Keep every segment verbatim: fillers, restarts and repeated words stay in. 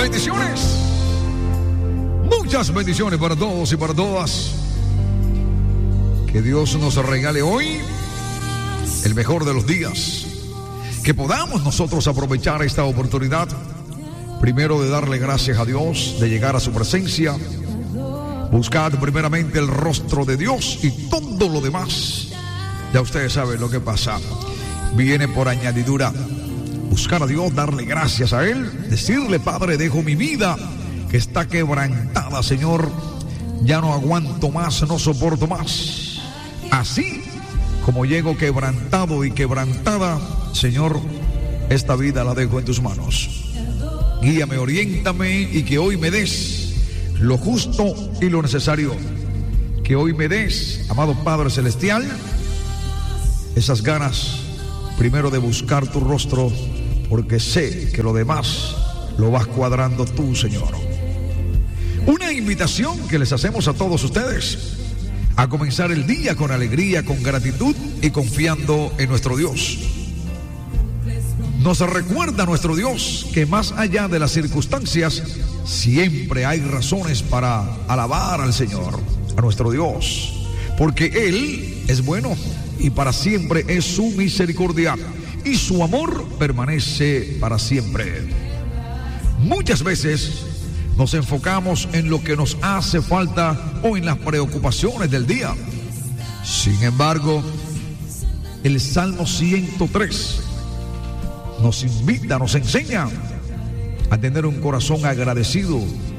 Bendiciones. Muchas bendiciones para todos y para todas. Que Dios nos regale hoy el mejor de los días. Que podamos nosotros aprovechar esta oportunidad. Primero de darle gracias a Dios, de llegar a su presencia. Buscar primeramente el rostro de Dios y todo lo demás. Ya ustedes saben lo que pasa. Viene por añadidura. Buscar a Dios, darle gracias a Él, decirle: Padre, dejo mi vida que está quebrantada, Señor, ya no aguanto más, no soporto más. Así como llego quebrantado y quebrantada, Señor, esta vida la dejo en tus manos. Guíame, oriéntame y que hoy me des lo justo y lo necesario. Que hoy me des, amado Padre Celestial, esas ganas primero de buscar tu rostro, porque sé que lo demás lo vas cuadrando tú, Señor. Una invitación que les hacemos a todos ustedes a comenzar el día con alegría, con gratitud y confiando en nuestro Dios. Nos recuerda nuestro Dios que más allá de las circunstancias siempre hay razones para alabar al Señor, a nuestro Dios, porque Él es bueno y para siempre es su misericordia y su amor permanece para siempre. Muchas veces nos enfocamos en lo que nos hace falta o en las preocupaciones del día. Sin embargo, el Salmo ciento tres nos invita, nos enseña a tener un corazón agradecido.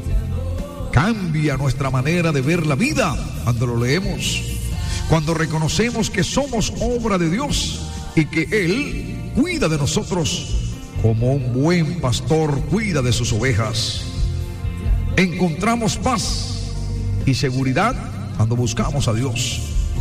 Cambia nuestra manera de ver la vida cuando lo leemos, cuando reconocemos que somos obra de Dios y que Él cuida de nosotros como un buen pastor cuida de sus ovejas. Encontramos paz y seguridad cuando buscamos a Dios.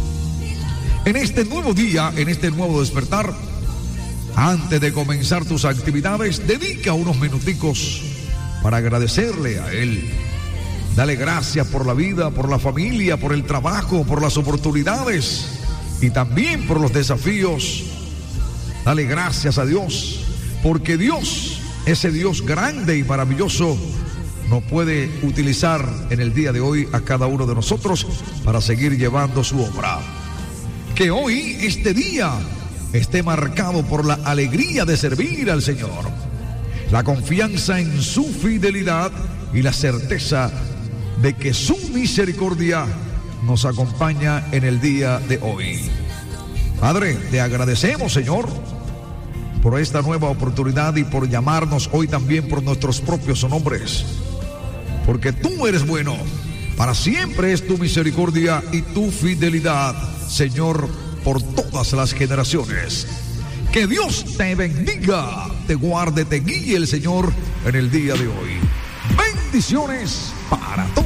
En este nuevo día, en este nuevo despertar, antes de comenzar tus actividades, dedica unos minuticos para agradecerle a Él. Dale gracias por la vida, por la familia, por el trabajo, por las oportunidades y también por los desafíos. Dale gracias a Dios, porque Dios, ese Dios grande y maravilloso, nos puede utilizar en el día de hoy a cada uno de nosotros para seguir llevando su obra. Que hoy, este día, esté marcado por la alegría de servir al Señor, la confianza en su fidelidad y la certeza de que su misericordia nos acompaña en el día de hoy. Padre, te agradecemos, Señor, por esta nueva oportunidad y por llamarnos hoy también por nuestros propios nombres, porque tú eres bueno, para siempre es tu misericordia y tu fidelidad, Señor, por todas las generaciones. Que Dios te bendiga, te guarde, te guíe el Señor en el día de hoy. Bendiciones para todos.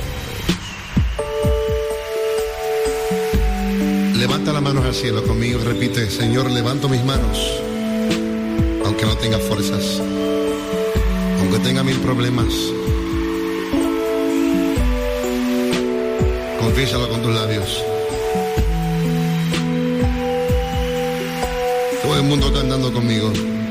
Levanta las manos al cielo conmigo y repite: Señor, levanto mis manos, aunque no tenga fuerzas, aunque tenga mil problemas. Confiésalo con tus labios. Todo el mundo cantando conmigo.